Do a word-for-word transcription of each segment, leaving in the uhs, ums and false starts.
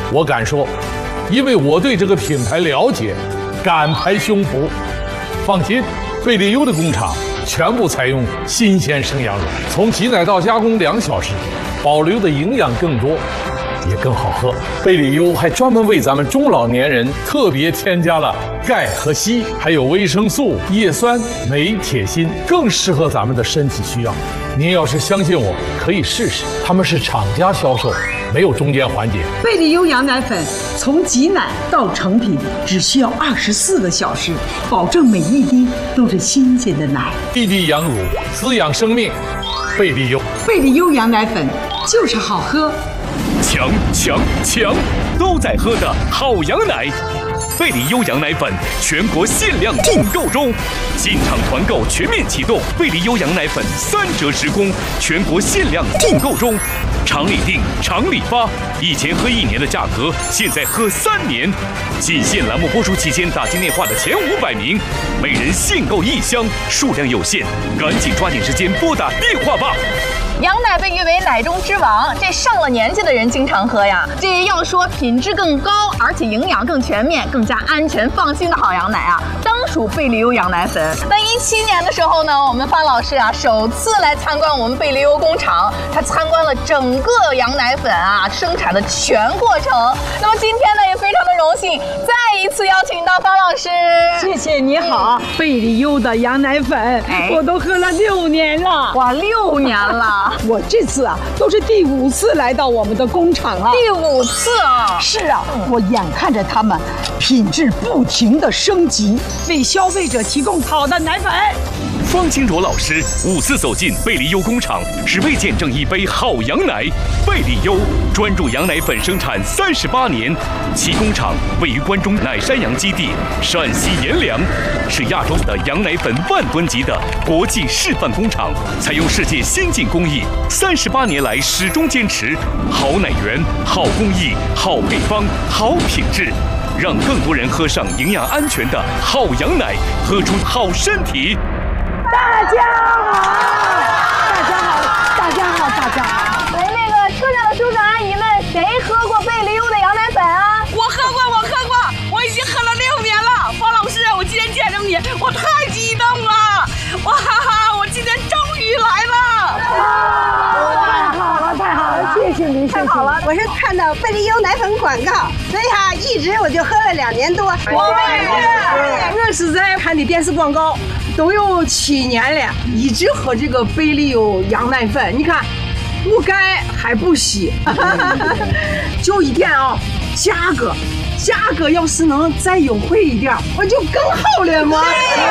我敢说，因为我对这个品牌了解，敢拍胸脯。放心，贝利优的工厂全部采用新鲜生羊乳，从挤奶到加工两小时，保留的营养更多，也更好喝。贝利优还专门为咱们中老年人特别添加了钙和硒，还有维生素、叶酸、镁、铁、锌，更适合咱们的身体需要。您要是相信我，可以试试，他们是厂家销售，没有中间环节。 贝利优羊奶粉从挤奶到成品只需要二十四个小时，保证每一滴都是新鲜的奶。 滴滴羊乳，滋养生命。贝利优， 贝利优羊奶粉就是好喝。 强强强，都在喝的好羊奶。贝利优羊奶粉全国限量订购中，进场团购全面启动，贝利优羊奶粉三折十供，全国限量订购中，厂里订，厂里发，以前喝一年的价格，现在喝三年。仅限栏目播出期间打进电话的前五百名，每人限购一箱，数量有限，赶紧抓紧时间拨打电话吧。 羊奶被誉为奶中之王，这上了年纪的人经常喝呀。这要说品质更高，而且营养更全面、更加安全放心的好羊奶啊，当属贝利优羊奶粉。那一七年的时候呢，我们方老师啊首次来参观我们贝利优工厂，他参观了整个羊奶粉啊生产的全过程。那么今天呢，也非常的荣幸，再一次邀请到方老师。 谢谢你好，贝利优的羊奶粉， 哎、 我都喝了六年了。 哇，六年了。 我这次啊，都是第五次来到我们的工厂了。 第五次啊！ 是啊，我眼看着他们品质不停的升级，为消费者提供好的奶粉。 方清卓老师五次走进贝利优工厂，是为见证一杯好羊奶。贝利优专注羊奶粉生产三十八年，其工厂位于关中奶山羊基地陕西阎良，是亚洲的羊奶粉万吨级的国际示范工厂，采用世界先进工艺，三十八年来始终坚持好奶源、好工艺、好配方、好品质，让更多人喝上营养安全的好羊奶，喝出好身体。 大家好，大家好，大家好，大家好。 哎，那个车上的叔叔阿姨们，谁喝过贝利优的羊奶粉啊？ 我喝过，我喝过，我已经喝了六年了。方老师，我今天见着你，我太激动了！哇哈哈，我今天终于来了！ 太好了，太好了，谢谢您，谢谢。 太好了，我是看到贝利优奶粉广告，所以哈，一直我就喝了两年多。 我也是， 我是在看的电视广告。都有七年了，一直喝这个贝利优羊奶粉。你看，不钙还不稀，就一点啊，价格，价格要是能再优惠一点，我就更好了嘛。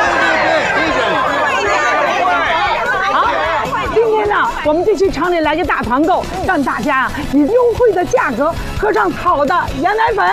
好，今天呢，我们就去厂里来个大团购，让大家以优惠的价格喝上好的羊奶粉。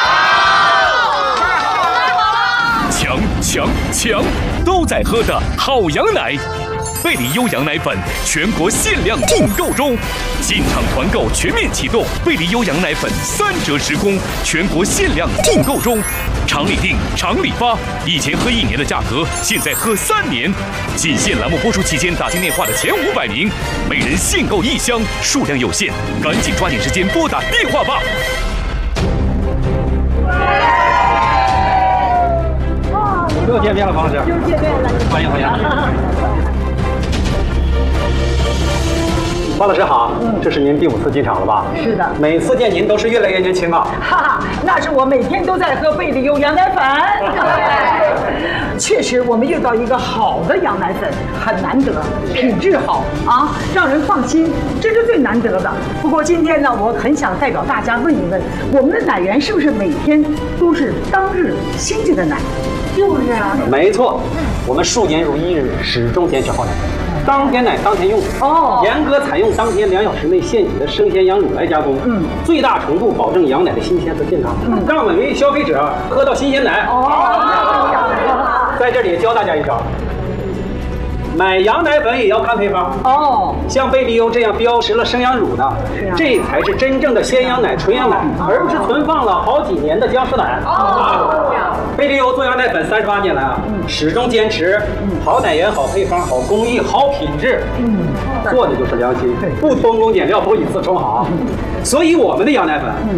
强强强！都在喝的好羊奶，贝利优羊奶粉全国限量订购中，进场团购全面启动，贝利优羊奶粉三折十供，全国限量订购中，厂里订，厂里发，以前喝一年的价格，现在喝三年。仅限栏目播出期间打进电话的前五百名，每人限购一箱，数量有限，赶紧抓紧时间拨打电话吧。 又见面了，方老师。 又见面了， 欢迎欢迎。方老师好，嗯，这是您第五次进厂了吧？ 是的。 每次见您都是越来越年轻啊。 哈哈，那是我每天都在喝贝利优羊奶粉。确实，我们遇到一个好的羊奶粉很难得，品质好啊，让人放心，这是最难得的。不过今天呢，我很想代表大家问一问，我们的奶源是不是每天都是当日新鲜的奶？就是啊。 没错，我们数年如一日，始终坚持好奶。当天奶当天用哦，严格采用当天两小时内现挤的生鲜羊乳来加工，嗯，最大程度保证羊奶的新鲜和健康，嗯，让每位消费者喝到新鲜奶。哦，在这里教大家一招，买羊奶粉也要看配方哦。像贝利优这样标识了生羊乳的，这才是真正的鲜羊奶、纯羊奶，而不是存放了好几年的僵尸奶。哦。贝利优做羊奶粉三十八年来啊，嗯、始终坚持好奶源、好配方、好工艺、好品质，嗯，做的就是良心，不偷工减料，不以次充好。所以我们的羊奶粉